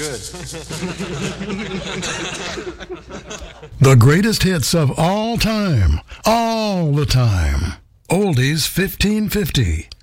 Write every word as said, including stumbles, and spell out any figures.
good. The greatest hits of all time, all the time. Oldies fifteen fifty.